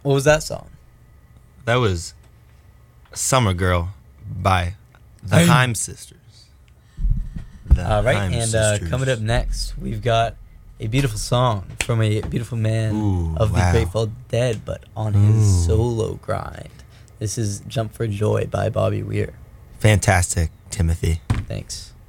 What was that song? That was Summer Girl by the Haim Sisters. All right, and coming up next, we've got a beautiful song from a beautiful man of the Grateful Dead, but on his solo grind. This is Jump for Joy by Bobby Weir. Fantastic, Timothy. Thanks.